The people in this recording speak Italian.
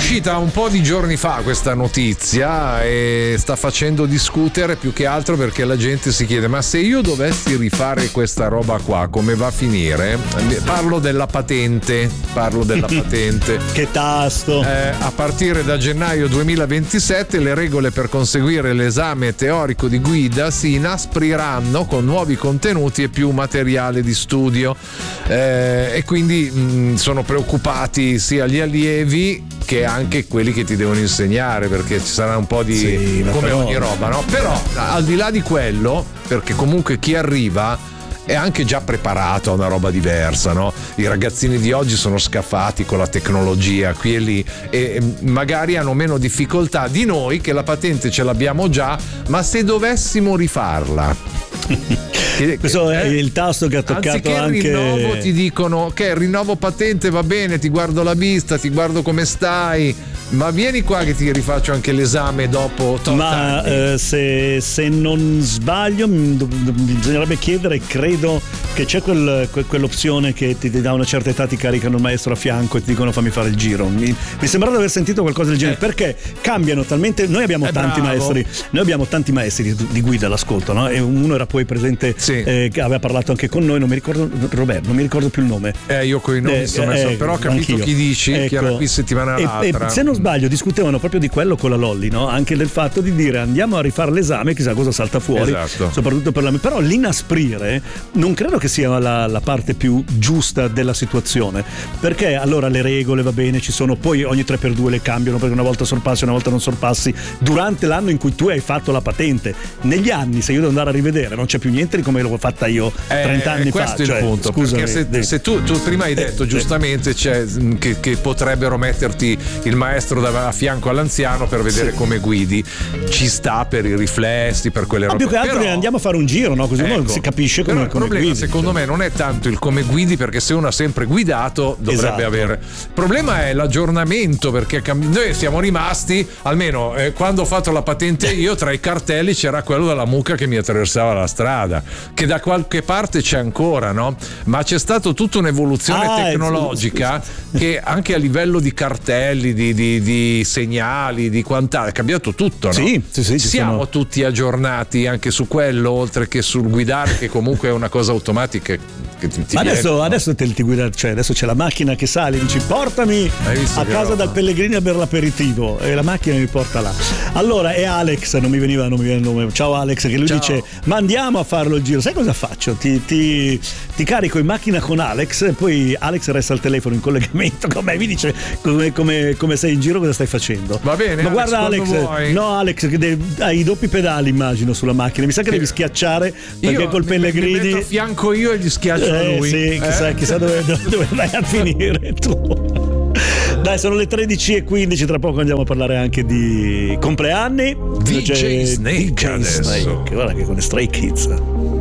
uscita un po' di giorni fa questa notizia e sta facendo discutere più che altro perché la gente si chiede: ma se io dovessi rifare questa roba qua, come va a finire? Parlo della patente. Che tasto! A partire da gennaio 2027 le regole per conseguire l'esame teorico di guida si inaspriranno con nuovi contenuti e più materiale di studio, e quindi sono preoccupati sia gli allievi che anche quelli che ti devono insegnare, perché ci sarà un po' di come ogni roba, no? Però al di là di quello, perché comunque chi arriva è anche già preparato a una roba diversa, no? I ragazzini di oggi sono scaffati con la tecnologia qui e lì e magari hanno meno difficoltà di noi che la patente ce l'abbiamo già, ma se dovessimo rifarla questo è il tasto che ha toccato. Anziché anche il rinnovo ti dicono che il rinnovo patente va bene, ti guardo la vista, ti guardo come stai, ma vieni qua che ti rifaccio anche l'esame dopo 8 anni. Se non sbaglio bisognerebbe chiedere, credo che c'è quell'opzione che ti da una certa età ti caricano il maestro a fianco e ti dicono fammi fare il giro. Mi sembra di aver sentito qualcosa del genere, perché cambiano talmente. Noi abbiamo tanti maestri di guida all'ascolto, no? E uno era poi presente, che aveva parlato anche con noi, non mi ricordo, Roberto, non mi ricordo più il nome. Io con i nomi sto messo, però ho capito chi dici, che era qui settimana l'altra. E se non sbaglio discutevano proprio di quello con la Lolli, no? Anche del fatto di dire andiamo a rifare l'esame, chissà cosa salta fuori. Esatto. Soprattutto però l'inasprire non credo che sia la parte più giusta della situazione, perché allora le regole va bene, ci sono, poi ogni 3x2 le cambiano, perché una volta sorpassi, una volta non sorpassi durante l'anno in cui tu hai fatto la patente. Negli anni, se io devo andare a rivedere, non c'è più niente di come l'ho fatta io 30 anni fa. Questo è il punto, scusami, perché se tu prima hai detto giustamente che potrebbero metterti il maestro a fianco all'anziano per vedere come guidi, ci sta per i riflessi, per quelle robe. Più che altro andiamo a fare un giro, no? Così uno si capisce come il problema guidi, secondo me non è tanto il come guidi, perché se uno ha sempre guidato dovrebbe avere. Il problema è l'aggiornamento, perché noi siamo rimasti, almeno quando ho fatto la patente io, tra i cartelli c'era quello della mucca che mi attraversava la strada, che da qualche parte c'è ancora, no? Ma c'è stata tutta un'evoluzione tecnologica che anche a livello di cartelli, di segnali, di quant'altro, è cambiato tutto, no? Sì, siamo tutti aggiornati anche su quello, oltre che sul guidare, che comunque è una cosa automatica che ti adesso te ti guida, cioè adesso c'è la macchina che sale, dici portami a casa dal Pellegrini per l'aperitivo e la macchina mi porta là. Allora è Alex, non mi veniva il nome. Ciao Alex, che lui dice ma andiamo a farlo il giro. Sai cosa faccio? Ti carico in macchina con Alex e poi Alex resta al telefono in collegamento con me, mi dice come sei in giro, cosa stai facendo. Va bene, ma guarda Alex, che hai i doppi pedali immagino sulla macchina, mi sa che devi schiacciare, perché col Pellegrini mi metto a fianco io e gli schiaccio lui. Sì, chissà dove vai a finire tu. Dai, sono le 13:15, tra poco andiamo a parlare anche di compleanni. DJ Snake adesso. Guarda che con Stray Kids.